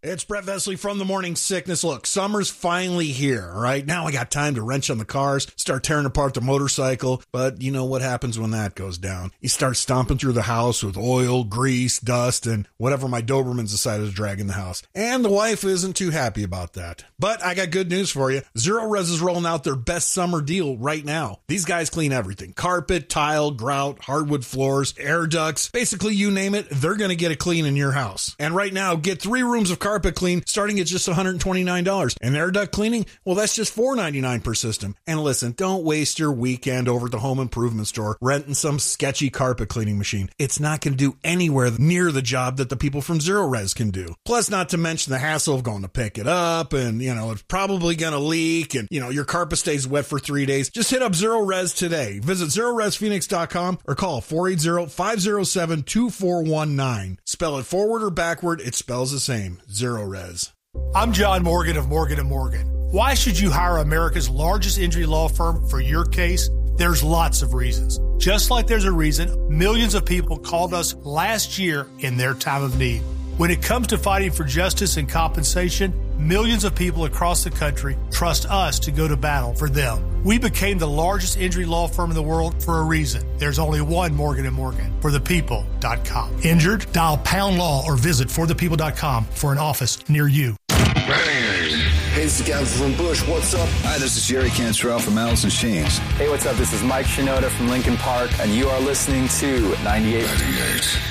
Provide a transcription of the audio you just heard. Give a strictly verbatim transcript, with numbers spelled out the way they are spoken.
It's Brett Vesley from The Morning Sickness. Look, summer's finally here, all right? Now I got time to wrench on the cars, start tearing apart the motorcycle, but you know what happens when that goes down. You start stomping through the house with oil, grease, dust, and whatever my Dobermans decided to drag in the house. And the wife isn't too happy about that. But I got good news for you. Zero Res is rolling out their best summer deal right now. These guys clean everything. Carpet, tile, grout, hardwood floors, air ducts, basically you name it, they're going to get it clean in your house. And right now, get three rooms of carpet clean starting at just one hundred twenty-nine dollars. And air duct cleaning, well, that's just four hundred ninety-nine dollars per system. And listen, don't waste your weekend over at the home improvement store renting some sketchy carpet cleaning machine. It's not going to do anywhere near the job that the people from Zero Res can do. Plus, not to mention the hassle of going to pick it up, and, you know, it's probably going to leak, and, you know, your carpet stays wet for three days. Just hit up Zero Res today. Visit zero res phoenix dot com or call four eight zero, five zero seven, two four one nine. Spell it forward or backward, it spells the same. Zero Res. I'm John Morgan of Morgan and Morgan. Why should you hire America's largest injury law firm for your case? There's lots of reasons. Just like there's a reason millions of people called us last year in their time of need. When it comes to fighting for justice and compensation, millions of people across the country trust us to go to battle for them. We became the largest injury law firm in the world for a reason. There's only one Morgan and Morgan, for the people dot com. Injured? Dial pound law or visit for the people dot com for an office near you. Hey, it's the guy from Bush. What's up? Hi, this is Jerry Cantrell from Alice in Chains. Hey, what's up? This is Mike Shinoda from Lincoln Park, and you are listening to ninety-eight. ninety-eight.